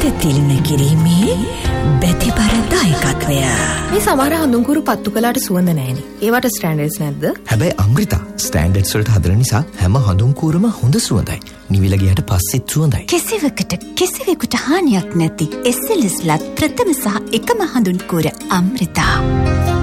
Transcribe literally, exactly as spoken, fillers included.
තිලින කිරීමේ බැතිබර දායකත්වය. මේ සමහර හඳුන්කුරු පත්තු කළාට සුවඳ නැහැනේ. ඒවට ස්ටෑන්ඩඩ්ස් නැද්ද? හැබැයි අමෘතා ස්ටෑන්ඩඩ්ස් වලට හදන නිසා හැම හඳුන්කුරම හොඳ සුවඳයි. නිවිල ගියට පස්සෙත් සුවඳයි. කිසිවකට කිසිවෙකුට හානියක් නැති එස් එල් එස් ලත් ප්‍රථම සහ එකම හඳුන්කුර අමෘතා.